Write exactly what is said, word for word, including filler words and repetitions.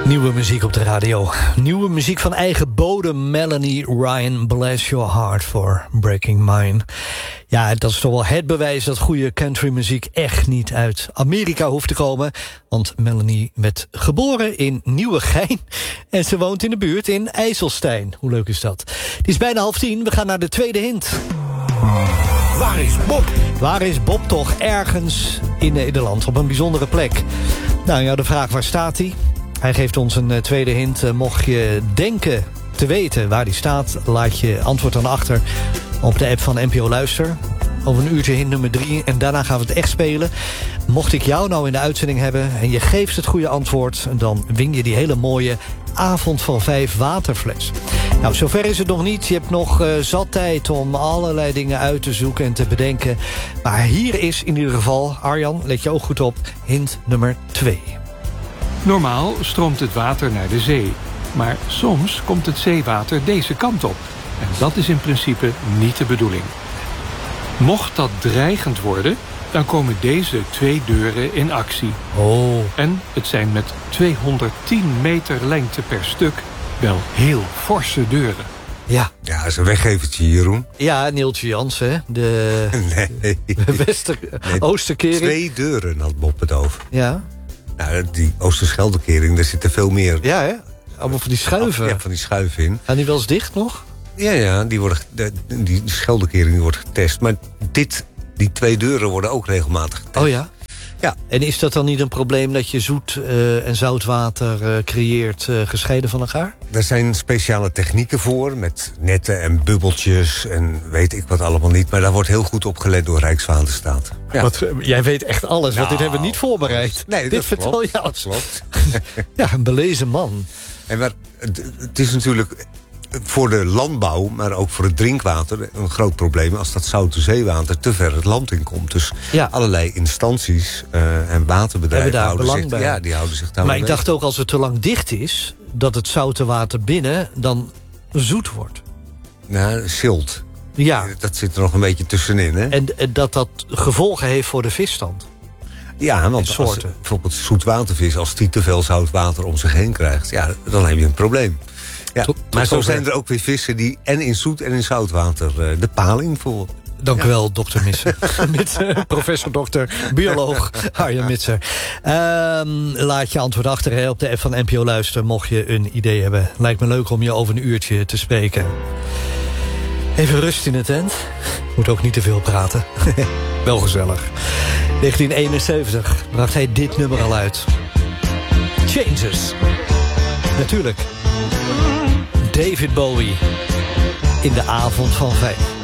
Nieuwe muziek op de radio. Nieuwe muziek van eigen bodem. Melanie Ryan, Bless Your Heart for Breaking Mine. Ja, dat is toch wel het bewijs dat goede countrymuziek echt niet uit Amerika hoeft te komen. Want Melanie werd geboren in Nieuwegein. En ze woont in de buurt in IJsselstein. Hoe leuk is dat? Het is bijna half tien. We gaan naar de tweede hint. Waar is Bob? Waar is Bob toch? Ergens in Nederland, op een bijzondere plek. Nou ja, de vraag, waar staat hij? Hij geeft ons een uh, tweede hint. Uh, mocht je denken te weten waar die staat, laat je antwoord dan achter op de app van N P O Luister. Over een uurtje hint nummer drie en daarna gaan we het echt spelen. Mocht ik jou nou in de uitzending hebben en je geeft het goede antwoord, dan win je die hele mooie avond van vijf waterfles. Nou, zover is het nog niet. Je hebt nog uh, zat tijd om allerlei dingen uit te zoeken en te bedenken. Maar hier is in ieder geval, Arjan, let je ook goed op, hint nummer twee. Normaal stroomt het water naar de zee. Maar soms komt het zeewater deze kant op. En dat is in principe niet de bedoeling. Mocht dat dreigend worden, dan komen deze twee deuren in actie. Oh. En het zijn met tweehonderdtien meter lengte per stuk wel heel forse deuren. Ja. Ja, dat is een weggevertje, Jeroen. Ja, Neeltje Jansen, de Nee. Wester, Nee, Oosterkering. Twee deuren had Bob het over. Ja. Nou, die Oosterscheldekering, daar zitten veel meer. Ja, hè? Allemaal van die schuiven. Ja, van die schuiven in. Gaan die wel eens dicht nog? Ja, ja, die, worden, de, die Scheldekering die wordt getest. Maar dit, die twee deuren worden ook regelmatig getest. Oh ja? Ja. En is dat dan niet een probleem dat je zoet uh, en zoutwater uh, creëert uh, gescheiden van elkaar? Er zijn speciale technieken voor, met netten en bubbeltjes en weet ik wat allemaal niet. Maar daar wordt heel goed op gelet door Rijkswaterstaat. Ja. Wat, uh, jij weet echt alles, nou, want dit hebben we niet voorbereid. Nee, dit dat vertel klopt, je dat klopt. Ja, een belezen man. En maar, het, het is natuurlijk voor de landbouw, maar ook voor het drinkwater een groot probleem als dat zoute zeewater te ver het land in komt. Dus ja. allerlei instanties uh, en waterbedrijven daar houden belang zich, bij. Ja, die houden zich daar Maar ik mee. dacht ook, als het te lang dicht is, dat het zoute water binnen dan zoet wordt. Nou, silt. Ja. Dat zit er nog een beetje tussenin, hè? En, en dat dat gevolgen heeft voor de visstand. Ja, want als soorten. bijvoorbeeld zoetwatervis, als die te veel zout water om zich heen krijgt, ja, dan heb je een probleem. Ja, tot, maar tot zo over. zijn er ook weer vissen die en in zoet en in zoutwater uh, de paling voor. Dank ja. u wel, dokter Mitser. Mitser, professor, dokter, bioloog Arjan Mitser. Um, laat je antwoord achter hè, op de app van N P O Luister, mocht je een idee hebben. Lijkt me leuk om je over een uurtje te spreken. Even rust in de tent. Moet ook niet te veel praten. Wel gezellig. negentien eenenzeventig bracht hij dit nummer al uit. Changes. Natuurlijk. David Bowie. In de avond van vijf.